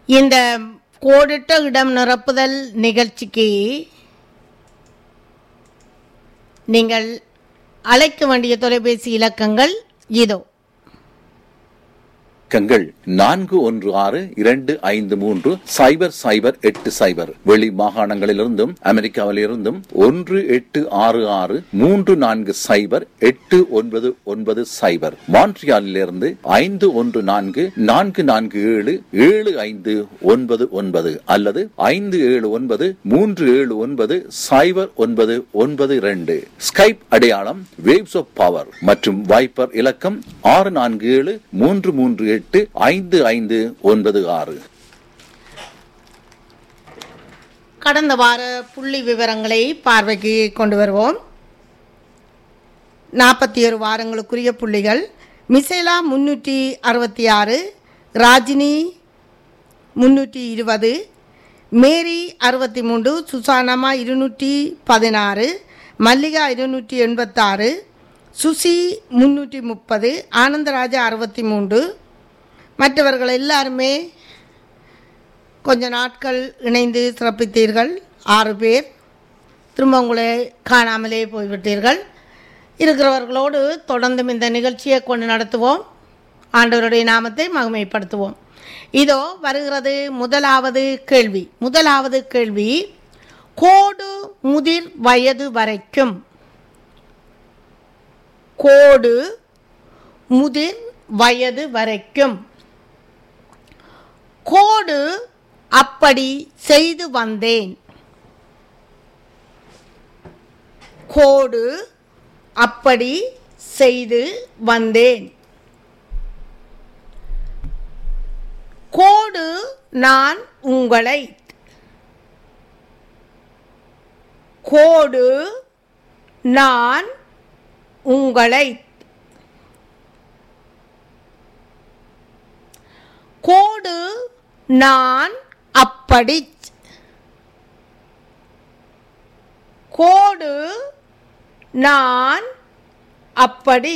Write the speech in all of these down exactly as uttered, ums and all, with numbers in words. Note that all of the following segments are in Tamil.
இந்த கோடிட்ட இடம் நிரப்புதல் நிகழ்ச்சிக்கு நீங்கள் அழைக்க வேண்டிய தொலைபேசி இலக்கங்கள் இதோ. கங்கள் நான்கு ஒன்று ஆறு இரண்டு ஐந்து மூன்று சைபர் சைபர் எட்டு சைபர். வெளி மாகாணங்களிலிருந்தும் அமெரிக்காவிலிருந்தும் ஒன்று எட்டு ஆறு ஆறு மூன்று நான்கு சைபர் எட்டு ஒன்பது ஒன்பது சைபர். மான்ட்ரியாலிலிருந்து ஐந்து ஒன்று நான்கு நான்கு நான்கு ஏழு ஏழு ஐந்து ஒன்பது ஒன்பது அல்லது ஐந்து ஏழு ஒன்பது மூன்று ஏழு ஒன்பது சைபர் ஒன்பது ஒன்பது இரண்டு. ஸ்கைப் அடையாளம் வேவ்ஸ் ஆஃப் பவர் மற்றும் வைப்பர் இலக்கம் ஆறு நான்கு ஏழு மூன்று மூன்று எட்டு ஐந்து ஐந்து ஒன்பது ஆறு. கடந்த வார புள்ளி விவரங்களை பார்வைக்கு கொண்டு வருவோம். நாற்பத்தி ஏழு வாரங்களுக்குரிய புள்ளிகள்: மிசேலா முன்னூற்றி அறுபத்தி ஆறு, ராஜினி முன்னூற்றி இருபது, மேரி அறுபத்தி மூன்று, சுசானம்மா இருநூற்றி பதினாறு, மல்லிகா இருநூற்றி எண்பத்தாறு, சுசி முன்னூற்றி முப்பது, ஆனந்தராஜா அறுபத்தி மூன்று. மற்றவர்கள் எல்லாருமே கொஞ்ச நாட்கள் இணைந்து சிறப்பித்தீர்கள். ஆறு பேர் திரும்ப உங்களை காணாமலே போய்விட்டீர்கள். இருக்கிறவர்களோடு தொடர்ந்தும் இந்த நிகழ்ச்சியை கொண்டு நடத்துவோம். ஆண்டவருடைய நாமத்தை மகிமைப்படுத்துவோம். இதோ வருகிறது முதலாவது கேள்வி. முதலாவது கேள்வி: கோடு முதிர் வயது வரைக்கும். கோடு முதிர் வயது வரைக்கும். கோடு அப்படி செய்து வந்தேன். கோடு அப்படி செய்து வந்தேன். கோடு நான் உங்களை. கோடு நான் உங்களை. கோடு நான் அப்படி. கோடு நான் அப்படி.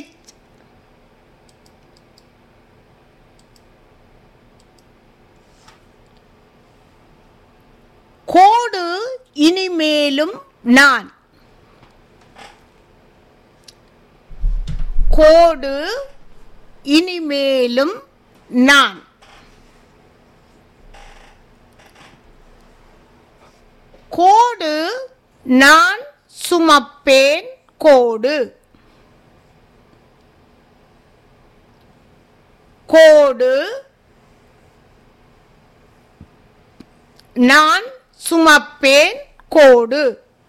கோடு இனிமேலும் நான். கோடு இனிமேலும் நான். கோடு நான் சுமப்பேன். கோடு. கோடு நான் சுமப்பேன். கோடு.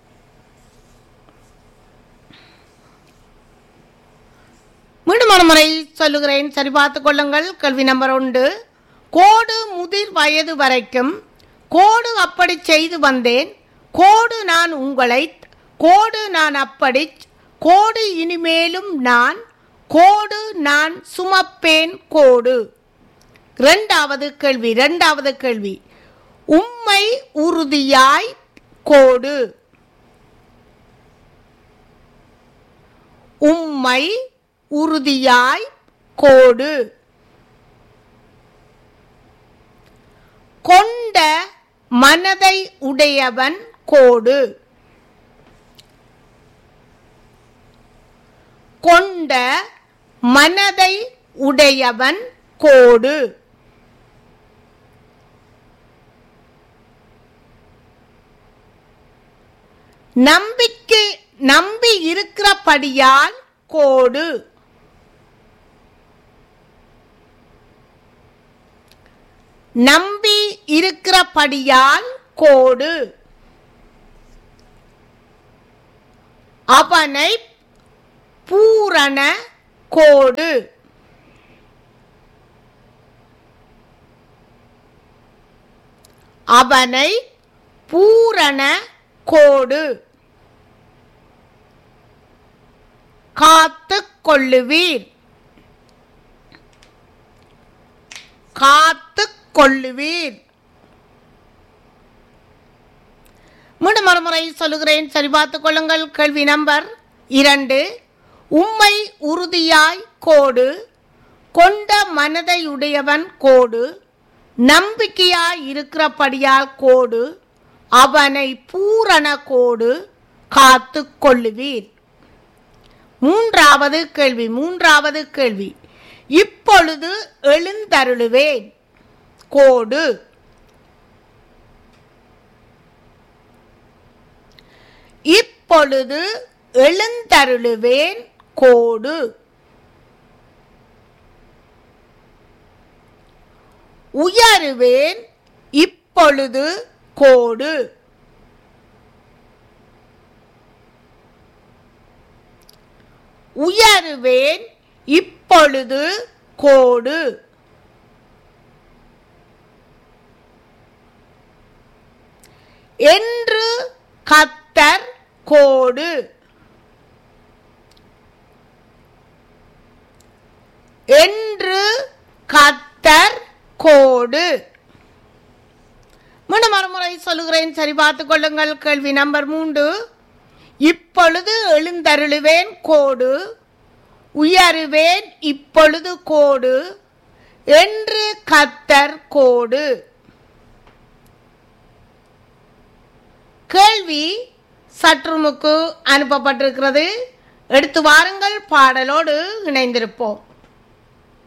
மீண்டும் ஒரு முறை சொல்லுகிறேன், சரி பார்த்துக் கொள்ளுங்கள். கேள்வி நம்பர் ஒன்று: கோடு முதிர் வயது வரைக்கும். கோடு அப்படி செய்து வந்தேன். கோடு நான் உங்களை. கோடு நான் அப்படி. கோடு இனிமேலும் நான். கோடு நான் சுமப்பேன். கோடு. இரண்டாவது கேள்வி. இரண்டாவது கேள்வி: உம்மை உறுதியாய். கோடு. உம்மை உறுதியாய். கோடு. கொண்ட மனதை உடையவன். கோடு. கொண்ட மனதை உடையவன். கோடு. நம்பிக்கை நம்பி இருக்கிறபடியால். கோடு. நம்பி இருக்கிறபடியால். கோடு. அவனை பூரண. கோடு. அவனை பூரண. கோடு. காத்துக் கொள்ளுவீர். காத்துக் கொள்ளுவீர். மீண்டும் மறுமுறை சொல்லுகிறேன், சரி பார்த்துக் கொள்ளுங்கள். கேள்வி நம்பர் இரண்டு: உம்மை உறுதியாய். கோடு. கொண்ட மனதையுடையவன். கோடு. நம்பிக்கையாய் இருக்கிறபடியால் கோடு அவனை பூரண கோடு காத்து கொள்ளுவீர். மூன்றாவது கேள்வி மூன்றாவது கேள்வி இப்பொழுது எழுந்தருளுவேன் கோடு. இப்பொழுது எழுந்தருளுவேன் கோடு. உயருவேன் இப்பொழுது கோடு. உயருவேன் இப்பொழுது கோடு. என்று கத்தர் கோடு. என்று கத்தர் கோடு. மீண்டும் மறுமுறை சொல்லுகிறேன், சரி பார்த்துக் கொள்ளுங்கள். கேள்வி நம்பர் மூன்று இப்பொழுது எழுந்தருளுவேன் கோடு. உயருவேன் இப்பொழுது கோடு. என்று கத்தர் கோடு. கேள்வி சற்றுமுக்கு அனுப்பப்பட்டிருக்கிறது. எடுத்து வாருங்கள், பாடலோடு இணைந்திருப்போம்.